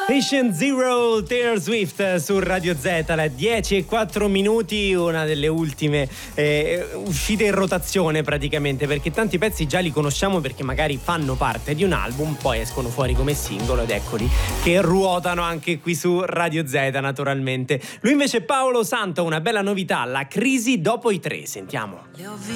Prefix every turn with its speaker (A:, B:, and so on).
A: Patient Zero, Taylor Swift su Radio Z, alle 10:04, una delle ultime uscite in rotazione praticamente, perché tanti pezzi già li conosciamo perché magari fanno parte di un album, poi escono fuori come singolo ed eccoli che ruotano anche qui su Radio Z naturalmente. Lui invece è Paolo Santo, una bella novità, La crisi dopo i tre, sentiamo.